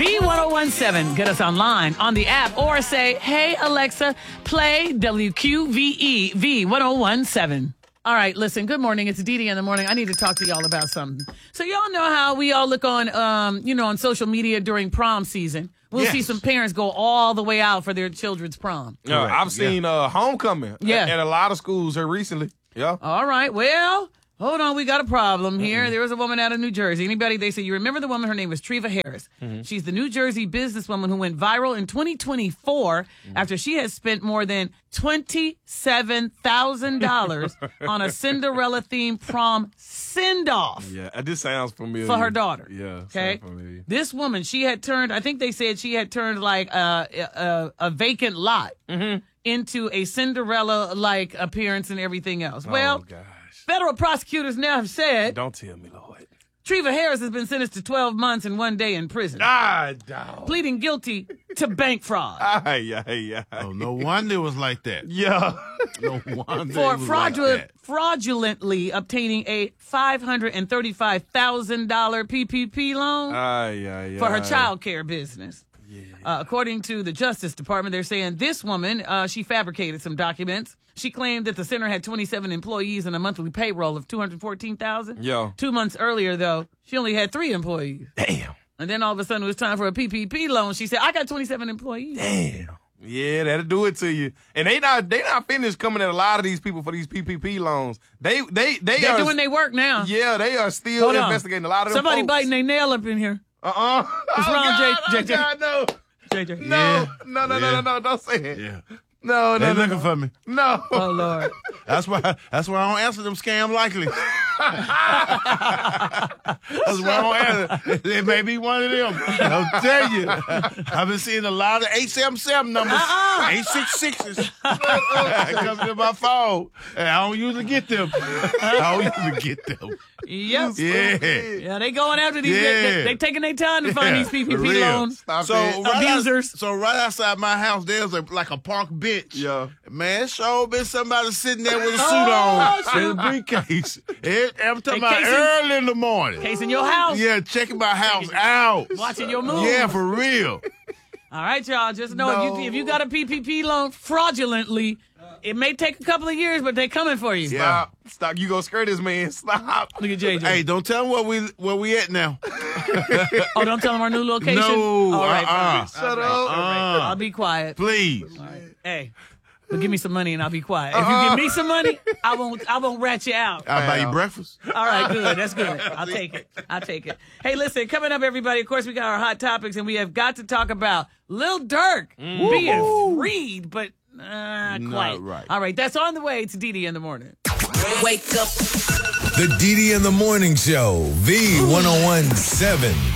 V1017. Get us online on the app or say, hey, Alexa, play WQVE V1017. All right, listen, good morning. It's Dee Dee in the morning. I need to talk to y'all about something. So y'all know how we all look on, on social media during prom season. We'll see some parents go all the way out for their children's prom. Yeah, I've seen homecoming at a lot of schools here recently. Yeah. All right, well, hold on. We got a problem here. There was a woman out of New Jersey. They say, you remember the woman? Her name was Treva Harris. Mm-hmm. She's the New Jersey businesswoman who went viral in 2024 after she had spent more than $27,000 on a Cinderella-themed prom send-off. Yeah, this sounds familiar. For her daughter. Yeah, okay. Sounds familiar. This woman, she had turned, I think they said she had turned like a vacant lot into a Cinderella-like appearance and everything else. Well, gosh. Federal prosecutors now have said... Don't tell me, Lord. Treva Harris has been sentenced to 12 months and 1 day in prison. Dog. Pleading guilty to bank fraud. Oh, no wonder it was like that. Yeah. No wonder For it was fraudulently obtaining a $535,000 PPP loan for her child care business. Yeah. According to the Justice Department, they're saying this woman, she fabricated some documents. She claimed that the center had 27 employees and a monthly payroll of $214,000. Yeah. 2 months earlier, though, she only had 3 employees. Damn. And then all of a sudden it was time for a PPP loan. She said, I got 27 employees. Damn. Yeah, that'll do it to you. And they not finished coming at a lot of these people for these PPP loans. They're doing their work now. Yeah, they are still investigating a lot of them. Somebody folks. biting their nail up in here. What's wrong, JJ? God, no. JJ. No, don't say it. Yeah. No, They're looking for me. No. Oh, Lord. That's why I don't answer them scam likely. That's why I don't answer. It may be one of them. I'll tell you. I've been seeing a lot of 877 numbers, 866s coming to my phone. And I don't usually get them. Yep. Yeah. They going after these. Yeah. They taking their time to find these PPP loans. Abusers. So right outside my house, there's a park bench. Yeah. Man, sure been somebody sitting there with a suit on and a briefcase. I'm talking about early in the morning. Casing your house. Yeah, checking my house out. Watching your moves. Yeah, for real. All right, y'all. Just know if you got a PPP loan fraudulently, it may take a couple of years, but they coming for you. Stop. You gonna skirt this man. Stop. Look at JJ. Hey, don't tell him where we at now. Oh, don't tell him our new location? No. All right. Shut up. I'll be quiet. Please. All right. Hey. But give me some money and I'll be quiet. If you give me some money, I won't rat you out. I'll buy you breakfast. All right, good. That's good. I'll take it. Hey, listen, coming up, everybody, of course, we got our hot topics, and we have got to talk about Lil Durk being freed, but not quite. Right. All right, that's on the way to Dee Dee in the morning. Wake up. The Dee Dee in the Morning Show, V1017.